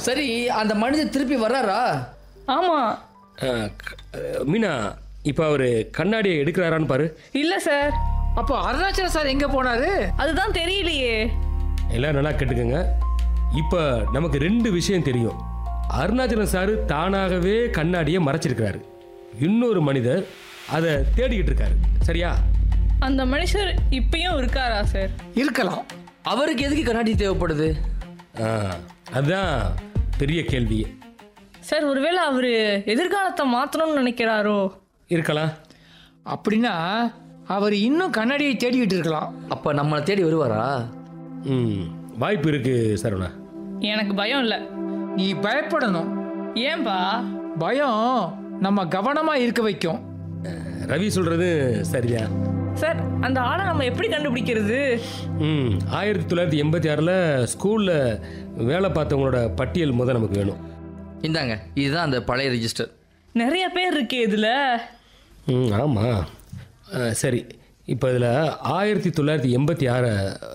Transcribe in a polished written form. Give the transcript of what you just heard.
சரி, அந்த மனிதர் திருப்பி வர்றாரா? ஆமாம். மீனா, இப்போ அவர் கண்ணாடியை எடுக்கிறாரான்னு பாரு. இல்லை சார். அப்போ அருணாச்சலம் சார் எங்கே போனாரு? அதுதான் தெரியலையே. எல்லாம் நல்லா கேட்டுக்கோங்க. இப்போ நமக்கு 2 விஷயம் தெரியும். அருணாச்சலம் சார் தானாகவே கண்ணாடியை மறைச்சிருக்கிறாரு. இன்னொரு மனிதர் அதை தேடிக்கிட்டு இருக்காரு. சரியா? அந்த மனுஷர் இப்பயும் இருக்காரா சார்? இருக்கலாம். அவருக்கு எதுக்கு கண்ணாடி தேவைப்படுது? அதுதான் பெரிய கேள்வி. சார், ஒருவேளை அவர் எதிர்காலத்தை மாற்றணும்னு நினைக்கிறாரோ? இருக்கலாம். அப்படின்னா அவர் இன்னும் கண்ணாடியை தேடிக்கிட்டு இருக்கலாம். அப்போ நம்மளை தேடி வருவாரா? வாய்ப்பு இருக்கு சரவணா. எனக்கு பயம் இல்லை. நீ பயப்படணும். ஏன்பா? பயம் நம்ம கவனமாக இருக்க வைக்கும். ரவி சொல்றது சரிதான். சார், அந்த ஆளை நம்ம எப்படி கண்டுபிடிக்கிறது? 1986 ஸ்கூலில் வேலை பார்த்தவங்களோட பட்டியல் நமக்கு வேணும். இந்தாங்க, இதுதான் அந்த பழைய ரிஜிஸ்டர். நிறைய பேர் இருக்கே இதில். ஆமாம். சரி, இப்போ இதில் 1986